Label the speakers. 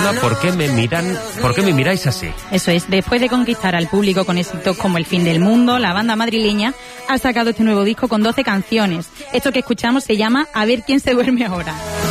Speaker 1: llama ¿Por qué me miráis así?
Speaker 2: Eso es, después de conquistar al público con éxitos como El fin del mundo, la banda madrileña ha sacado este nuevo disco con 12 canciones. Esto que escuchamos se llama A ver quién se duerme ahora.